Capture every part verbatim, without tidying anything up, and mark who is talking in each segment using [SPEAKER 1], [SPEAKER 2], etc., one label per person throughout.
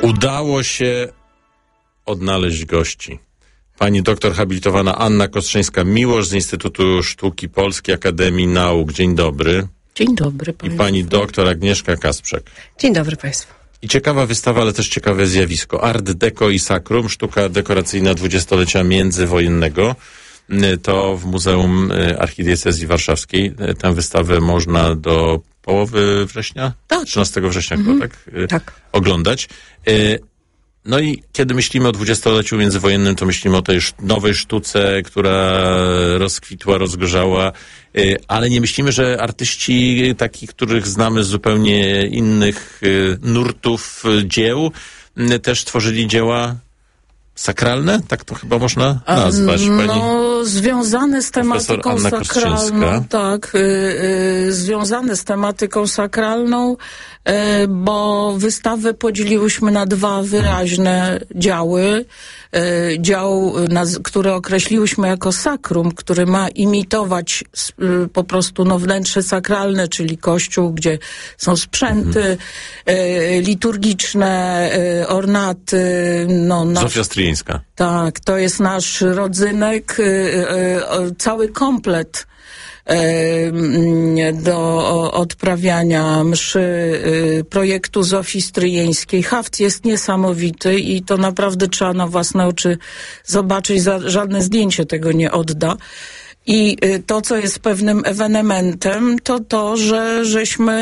[SPEAKER 1] Udało się odnaleźć gości. Pani doktor habilitowana Anna Kostrzyńska-Miłosz z Instytutu Sztuki Polskiej Akademii Nauk. Dzień dobry.
[SPEAKER 2] Dzień dobry państwu.
[SPEAKER 1] I pani doktor Agnieszka Kasprzak.
[SPEAKER 3] Dzień dobry państwu.
[SPEAKER 1] I ciekawa wystawa, ale też ciekawe zjawisko. Art Deco i Sakrum, sztuka dekoracyjna dwudziestolecia międzywojennego. To w Muzeum Archidiecezji Warszawskiej. Tę wystawę można do połowy września?
[SPEAKER 2] Tak.
[SPEAKER 1] trzynastego września,
[SPEAKER 2] Mhm.
[SPEAKER 1] tak?
[SPEAKER 3] Tak.
[SPEAKER 1] Oglądać. No i kiedy myślimy o dwudziestoleciu międzywojennym, to myślimy o tej nowej sztuce, która rozkwitła, rozgorzała, ale nie myślimy, że artyści takich, których znamy z zupełnie innych nurtów dzieł, też tworzyli dzieła sakralne? Tak to chyba można nazwać. Pani
[SPEAKER 2] no, związane z tematyką
[SPEAKER 1] Anna
[SPEAKER 2] sakralną, tak, y, y, związane z tematyką sakralną, y, bo wystawę podzieliłyśmy na dwa wyraźne działy. Y, dział, naz- który określiłyśmy jako sakrum, który ma imitować y, po prostu no, wnętrze sakralne, czyli kościół, gdzie są sprzęty mhm. y, liturgiczne, y, ornaty. No, nasz...
[SPEAKER 1] Zofia Stryjeńska.
[SPEAKER 2] Tak, to jest nasz rodzynek, y, y, y, cały komplet do odprawiania mszy projektu Zofii Stryjeńskiej. Haft jest niesamowity i to naprawdę trzeba na własne oczy zobaczyć. Żadne zdjęcie tego nie odda. I to, co jest pewnym ewenementem, to to, że żeśmy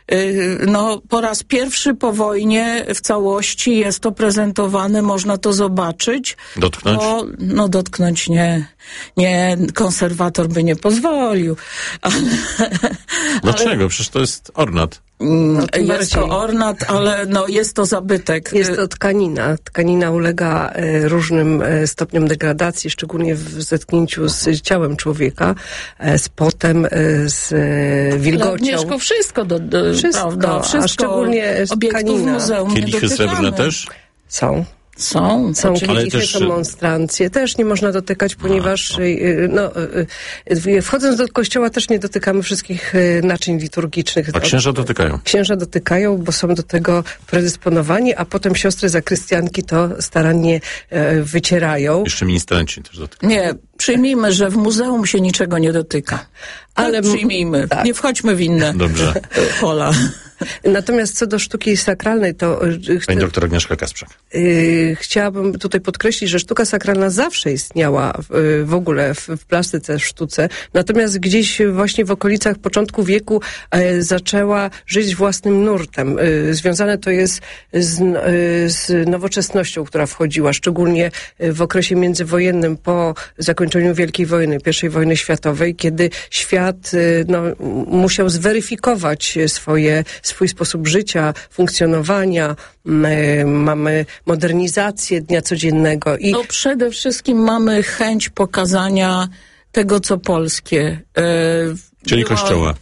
[SPEAKER 2] no, po raz pierwszy po wojnie w całości jest to prezentowane, można to zobaczyć.
[SPEAKER 1] Dotknąć?
[SPEAKER 2] Bo, no dotknąć nie, nie, konserwator by nie pozwolił. Ale,
[SPEAKER 1] Dlaczego?
[SPEAKER 2] Ale,
[SPEAKER 1] Przecież to jest ornat.
[SPEAKER 2] No, jest to ornat, ale no, jest to zabytek.
[SPEAKER 3] Jest to tkanina. Tkanina ulega e, różnym e, stopniom degradacji, szczególnie w zetknięciu z ciałem człowieka, e, z potem, e, z e, wilgocią.
[SPEAKER 2] Agnieszko, wszystko, do, do,
[SPEAKER 3] wszystko,
[SPEAKER 2] prawda? Wszystko,
[SPEAKER 3] a szczególnie
[SPEAKER 2] obiektów muzeum.
[SPEAKER 1] Kielichy srebrne też?
[SPEAKER 3] Są.
[SPEAKER 2] Są,
[SPEAKER 3] są
[SPEAKER 2] kielichy,
[SPEAKER 3] też... są monstrancje. Też nie można dotykać, ponieważ no, wchodząc do kościoła też nie dotykamy wszystkich naczyń liturgicznych.
[SPEAKER 1] A księża dotykają?
[SPEAKER 3] Księża dotykają, bo są do tego predysponowani, a potem siostry zakrystianki to starannie e, wycierają.
[SPEAKER 1] Jeszcze ministranci też dotykają.
[SPEAKER 2] Nie, przyjmijmy, że w muzeum się niczego nie dotyka. Ale tak, przyjmijmy. Tak. Nie wchodźmy w inne
[SPEAKER 1] Dobrze.
[SPEAKER 2] pola.
[SPEAKER 3] Natomiast co do sztuki sakralnej, to...
[SPEAKER 1] Pani doktor Agnieszka Kasprzak.
[SPEAKER 3] Yy, chciałabym tutaj podkreślić, że sztuka sakralna zawsze istniała w, w ogóle w, w plastyce, w sztuce. Natomiast gdzieś właśnie w okolicach początku wieku e, zaczęła żyć własnym nurtem. E, związane to jest z, e, z nowoczesnością, która wchodziła, szczególnie w okresie międzywojennym po zakończeniu Wielkiej Wojny, pierwszej wojny światowej, kiedy świat e, no, musiał zweryfikować swoje swój sposób życia, funkcjonowania, my mamy modernizację dnia codziennego. I
[SPEAKER 2] no przede wszystkim mamy chęć pokazania tego, co polskie. E,
[SPEAKER 1] Czyli
[SPEAKER 2] była...
[SPEAKER 1] kościoła.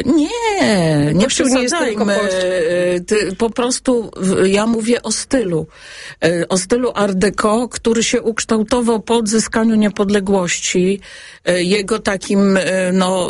[SPEAKER 2] Nie, nie przesadzajmy.
[SPEAKER 3] Nie
[SPEAKER 2] po prostu ja mówię o stylu. O stylu Art Deco, który się ukształtował po odzyskaniu niepodległości. Jego takim no,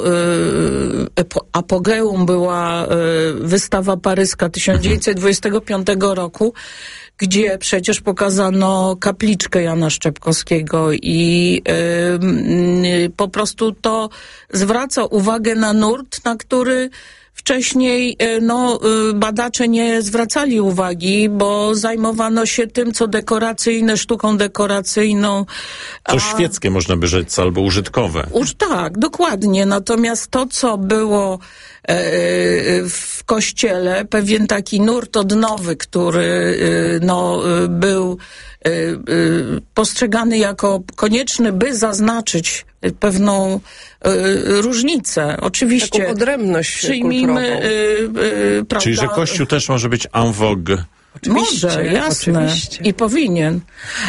[SPEAKER 2] apogeum była wystawa paryska tysiąc dziewięćset dwudziestego piątego roku, gdzie przecież pokazano kapliczkę Jana Szczepkowskiego i yy, po prostu to zwraca uwagę na nurt, na który wcześniej no, badacze nie zwracali uwagi, bo zajmowano się tym, co dekoracyjne, sztuką dekoracyjną.
[SPEAKER 1] Co a... świeckie można by rzec, albo użytkowe.
[SPEAKER 2] Już tak, dokładnie. Natomiast to, co było e, w kościele, pewien taki nurt odnowy, który e, no, był e, e, postrzegany jako konieczny, by zaznaczyć pewną y, różnicę. Oczywiście.
[SPEAKER 3] Taką odrębność
[SPEAKER 2] przyjmijmy, y, y, prawda?
[SPEAKER 1] Czyli, że Kościół też może być en vogue.
[SPEAKER 2] Oczywiście, może, jasne. Oczywiście. I powinien.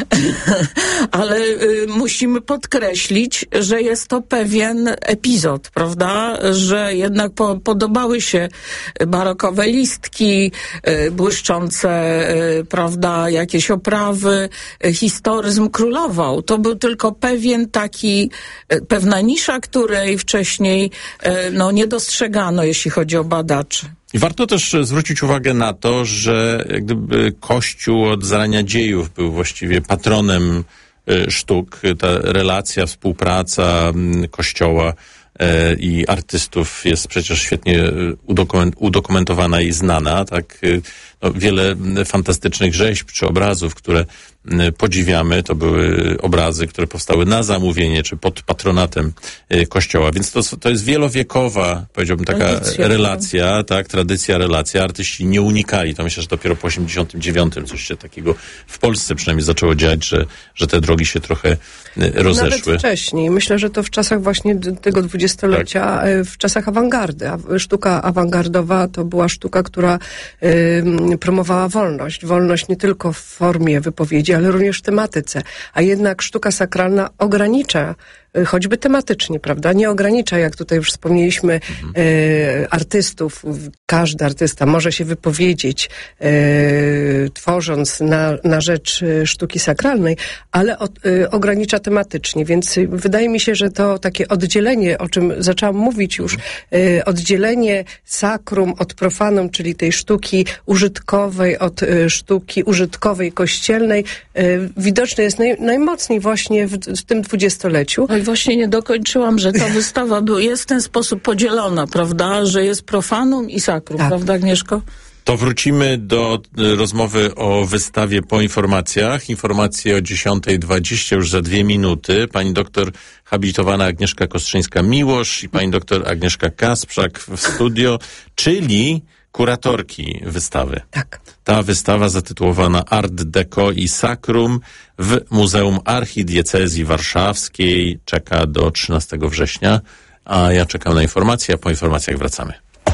[SPEAKER 2] Ale y, musimy podkreślić, że jest to pewien epizod, prawda? Że jednak po, podobały się barokowe listki, y, błyszczące, y, prawda, jakieś oprawy. Y, historyzm królował. To był tylko pewien taki, y, pewna nisza, której wcześniej y, no, nie dostrzegano, jeśli chodzi o badaczy.
[SPEAKER 1] I warto też zwrócić uwagę na to, że jak gdyby Kościół od zarania dziejów był właściwie patronem sztuk. Ta relacja, współpraca Kościoła i artystów jest przecież świetnie udokumentowana i znana, tak? No, wiele fantastycznych rzeźb czy obrazów, które podziwiamy, to były obrazy, które powstały na zamówienie czy pod patronatem Kościoła, więc to, to jest wielowiekowa, powiedziałbym, taka tradycja, relacja, tak, tradycja, relacja. Artyści nie unikali, to myślę, że dopiero po osiemdziesiątym dziewiątym coś się takiego w Polsce przynajmniej zaczęło dziać, że, że te drogi się trochę rozeszły.
[SPEAKER 3] Nawet wcześniej. Myślę, że to w czasach właśnie tego dwudziestolecia, tak. w czasach awangardy. Sztuka awangardowa to była sztuka, która y, promowała wolność. Wolność nie tylko w formie wypowiedzi, ale również w tematyce. A jednak sztuka sakralna ogranicza, choćby tematycznie, prawda? Nie ogranicza, jak tutaj już wspomnieliśmy, mhm. e, artystów. Każdy artysta może się wypowiedzieć, e, tworząc na, na rzecz sztuki sakralnej, ale od, e, ogranicza tematycznie. Więc wydaje mi się, że to takie oddzielenie, o czym zaczęłam mówić już, e, oddzielenie sakrum od profanum, czyli tej sztuki użytkowej od e, sztuki użytkowej kościelnej, e, widoczne jest naj, najmocniej właśnie w, w tym dwudziestoleciu.
[SPEAKER 2] No i właśnie nie dokończyłam, że ta wystawa był, jest w ten sposób podzielona, prawda? Że jest profanum i sakrum, tak. Prawda, Agnieszko?
[SPEAKER 1] To wrócimy do rozmowy o wystawie po informacjach. Informacje o dziesiąta dwadzieścia już za dwie minuty. Pani doktor habilitowana Agnieszka Kostrzyńska-Miłosz i pani doktor Agnieszka Kasprzak w studio, czyli kuratorki wystawy.
[SPEAKER 3] Tak.
[SPEAKER 1] Ta wystawa zatytułowana Art Deco i Sakrum w Muzeum Archidiecezji Warszawskiej czeka do trzynastego września, a ja czekam na informacje, a po informacjach wracamy.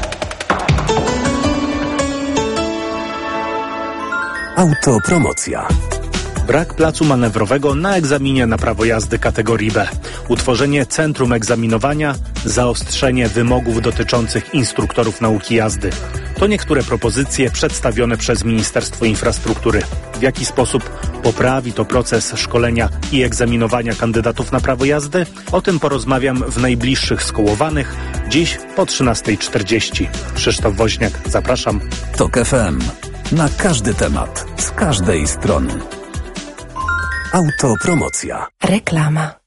[SPEAKER 4] Autopromocja. Brak placu manewrowego na egzaminie na prawo jazdy kategorii B. Utworzenie centrum egzaminowania, zaostrzenie wymogów dotyczących instruktorów nauki jazdy. To niektóre propozycje przedstawione przez Ministerstwo Infrastruktury. W jaki sposób poprawi to proces szkolenia i egzaminowania kandydatów na prawo jazdy? O tym porozmawiam w najbliższych Skołowanych, dziś po trzynasta czterdzieści. Krzysztof Woźniak, zapraszam.
[SPEAKER 5] Tok F M. Na każdy temat, z każdej strony.
[SPEAKER 4] Autopromocja.
[SPEAKER 6] Reklama.